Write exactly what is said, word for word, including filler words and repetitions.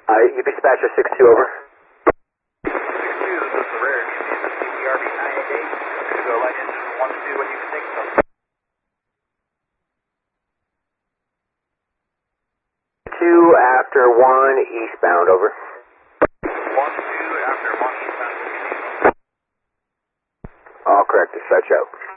Uh, you dispatcher six two, over. six two, this is the rare. C B R B nine eight eight. Go light engine one two, what you can take from. Two after one eastbound, over. one two after one eastbound. All correct, dispatch out.